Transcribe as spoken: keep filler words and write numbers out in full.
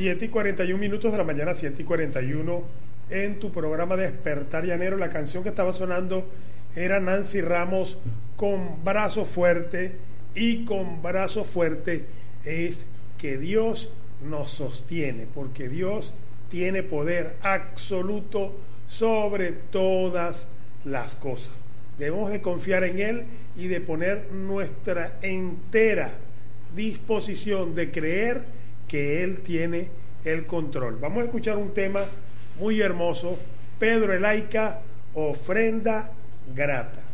siete y cuarenta y un minutos de la mañana, siete y cuarenta y uno, en tu programa Despertar Llanero. La canción que estaba sonando era Nancy Ramos con Brazo Fuerte, y con Brazo Fuerte es que Dios nos sostiene, porque Dios tiene poder absoluto sobre todas las cosas. Debemos de confiar en Él y de poner nuestra entera disposición de creer que Él tiene el control. Vamos a escuchar un tema muy hermoso, Pedro Elaica, Ofrenda Grata.